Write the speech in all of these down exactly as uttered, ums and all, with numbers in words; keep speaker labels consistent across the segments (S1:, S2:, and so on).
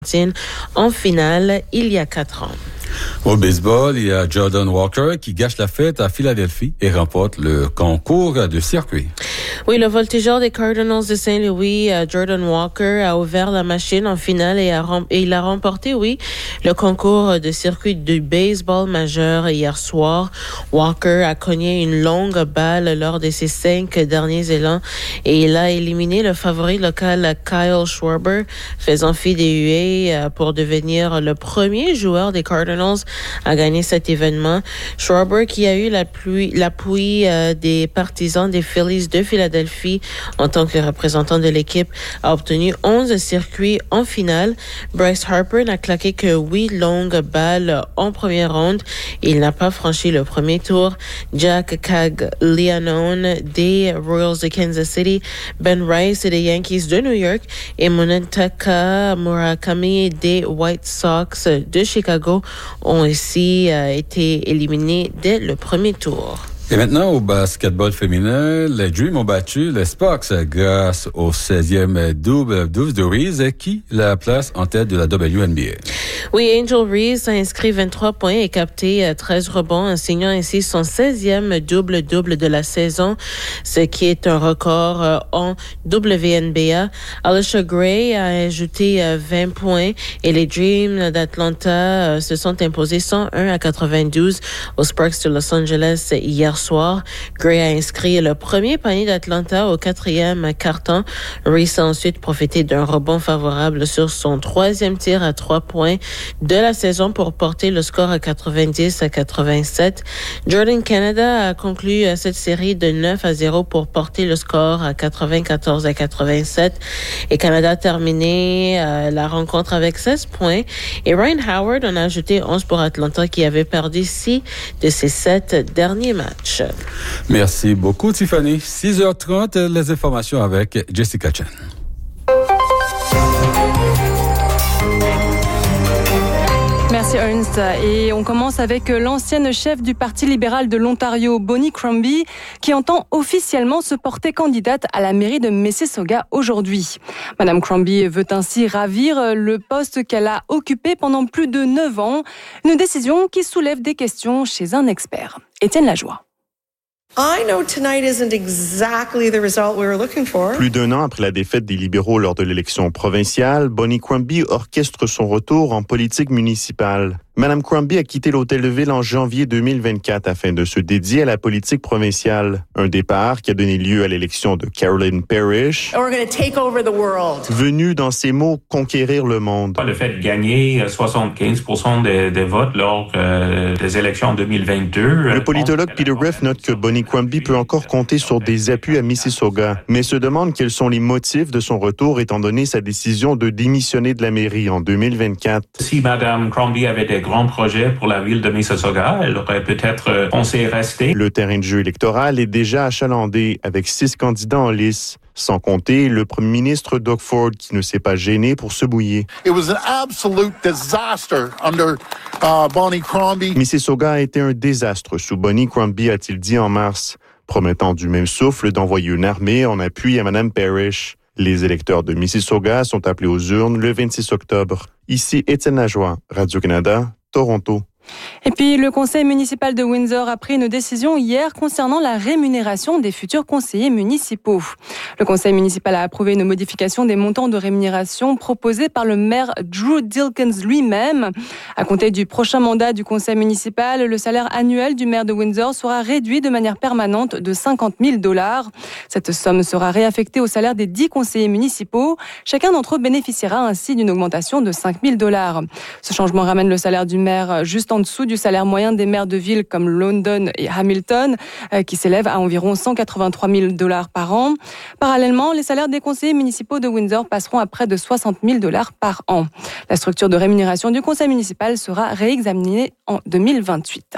S1: en finale il y a quatre ans.
S2: Au baseball, il y a Jordan Walker qui gâche la fête à Philadelphie et remporte le concours de circuit.
S1: Oui, le voltigeur des Cardinals de Saint-Louis, Jordan Walker, a ouvert la machine en finale et, a rem- et il a remporté, oui, le concours de circuit du baseball majeur hier soir. Walker a cogné une longue balle lors de ses cinq derniers élans et il a éliminé le favori local Kyle Schwarber, faisant fi des huées pour devenir le premier joueur des Cardinals à gagner cet événement. Schwarber, qui a eu l'appui, l'appui euh, des partisans des Phillies de Philadelphie en tant que représentant de l'équipe, a obtenu onze circuits en finale. Bryce Harper n'a claqué que huit longues balles en première ronde. Il n'a pas franchi le premier tour. Jack Caglianone des Royals de Kansas City, Ben Rice des Yankees de New York et Munetaka Murakami des White Sox de Chicago ont aussi euh, été éliminés dès le premier tour.
S2: Et maintenant, au basketball féminin, les Dreams ont battu les Sparks grâce au seizième double douze de Reese qui la place en tête de la W N B A.
S1: Oui, Angel Reese a inscrit vingt-trois points et capté treize rebonds, en signant ainsi son seizième double-double de la saison, ce qui est un record en W N B A. Alicia Gray a ajouté vingt points et les Dreams d'Atlanta se sont imposés cent un à quatre-vingt-douze aux Sparks de Los Angeles hier soir. Gray a inscrit le premier panier d'Atlanta au quatrième quart-temps. Reese a ensuite profité d'un rebond favorable sur son troisième tir à trois points de la saison pour porter le score à quatre-vingt-dix à quatre-vingt-sept. Jordan Canada a conclu cette série de neuf à zéro pour porter le score à quatre-vingt-quatorze à quatre-vingt-sept. Et Canada a terminé euh, la rencontre avec seize points. Et Ryan Howard en a ajouté onze pour Atlanta qui avait perdu six de ses sept derniers matchs.
S2: Merci beaucoup, Tiffany. six heures trente, les informations avec Jessica Chen.
S3: Merci Ernst. Et on commence avec l'ancienne chef du Parti libéral de l'Ontario, Bonnie Crombie, qui entend officiellement se porter candidate à la mairie de Mississauga aujourd'hui. Madame Crombie veut ainsi ravir le poste qu'elle a occupé pendant plus de neuf ans. Une décision qui soulève des questions chez un expert. Étienne Lajoie.
S4: I know tonight isn't exactly the result we were looking for.
S5: Plus d'un an après la défaite des libéraux lors de l'élection provinciale, Bonnie Crombie orchestre son retour en politique municipale. Madame Crombie a quitté l'Hôtel de Ville en janvier deux mille vingt-quatre afin de se dédier à la politique provinciale. Un départ qui a donné lieu à l'élection de Carolyn Parrish,
S4: We're going to take over the world.
S5: venue dans ses mots conquérir le monde.
S6: Le fait de gagner soixante-quinze pour cent des, des votes lors euh, des élections deux mille vingt-deux.
S5: Le politologue Peter Greff note que Bonnie Crombie peut encore compter sur des appuis à Mississauga, mais se demande quels sont les motifs de son retour étant donné sa décision de démissionner de la mairie en deux mille vingt-quatre.
S6: Si Madame Crombie avait des grands projets pour la ville de Mississauga, elle aurait peut-être pensé rester.
S5: Le terrain de jeu électoral est déjà achalandé avec six candidats en lice. Sans compter le premier ministre Doug Ford qui ne s'est pas gêné pour se mouiller.
S7: It was an absolute disaster under uh, Bonnie Crombie.
S5: Mississauga a été un désastre sous Bonnie Crombie, a-t-il dit en mars, promettant du même souffle d'envoyer une armée en appui à Mme Parrish. Les électeurs de Mississauga sont appelés aux urnes le vingt-six octobre. Ici Étienne Lajoie, Radio-Canada, Toronto.
S3: Et puis, le conseil municipal de Windsor a pris une décision hier concernant la rémunération des futurs conseillers municipaux. Le conseil municipal a approuvé une modification des montants de rémunération proposés par le maire Drew Dilkens lui-même. À compter du prochain mandat du conseil municipal, le salaire annuel du maire de Windsor sera réduit de manière permanente de cinquante mille dollars. Cette somme sera réaffectée au salaire des dix conseillers municipaux. Chacun d'entre eux bénéficiera ainsi d'une augmentation de cinq mille dollars. Ce changement ramène le salaire du maire juste en dessous du salaire moyen des maires de villes comme London et Hamilton, euh, qui s'élève à environ cent quatre-vingt-trois mille dollars par an. Parallèlement, les salaires des conseillers municipaux de Windsor passeront à près de soixante mille dollars par an. La structure de rémunération du conseil municipal sera réexaminée en deux mille vingt-huit.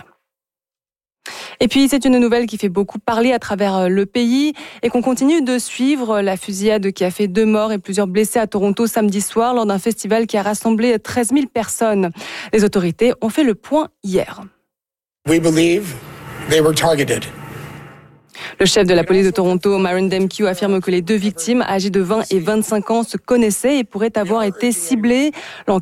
S3: Et puis, c'est une nouvelle qui fait beaucoup parler à travers le pays et qu'on continue de suivre. La fusillade qui a fait deux morts et plusieurs blessés à Toronto samedi soir lors d'un festival qui a rassemblé treize mille personnes. Les autorités ont fait le point hier.
S7: We believe they were targeted.
S3: Le chef de la police de Toronto, Myron Demkiw, affirme que les deux victimes, âgées de vingt et vingt-cinq ans, se connaissaient et pourraient avoir été ciblées. L'enquête